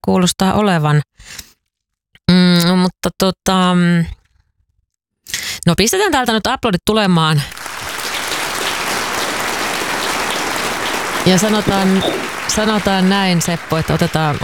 kuulostaa olevan. Mutta no pistetään täältä nyt aplodit tulemaan. Ja sanotaan näin, Seppo, että otetaan